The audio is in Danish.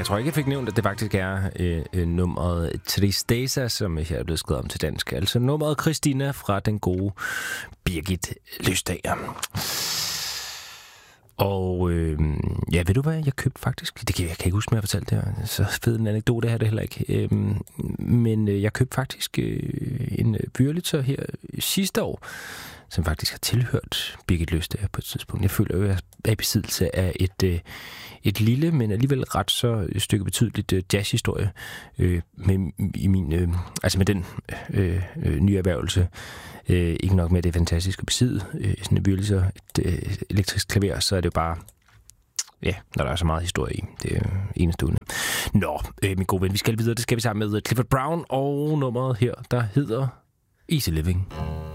jeg tror ikke, jeg fik nævnt, at det faktisk er nummeret Tristeza, som her er blevet skrevet om til dansk. Altså nummeret Christina fra den gode Birgit Løstager. Og ja, ved du hvad, jeg købte faktisk? Jeg kan ikke huske, om jeg fortalte det her. Så fed en anekdote her det heller ikke. Men jeg købte faktisk en Wurlitzer her sidste år, som faktisk har tilhørt Birgit Løstager på et tidspunkt. Jeg føler jo, at jeg er i besiddelse af et lille, men alligevel ret så stykke betydeligt jazzhistorie med den nye erhvervelse. Ikke nok med, at det er fantastisk at besidde sådan en Wurlitzer, et elektrisk klaver, så er det jo bare, ja, når der er så meget historie i. Det er enestående. Nå, min gode ven, vi skal videre. Det skal vi sammen med Clifford Brown og nummeret her, der hedder Easy Living.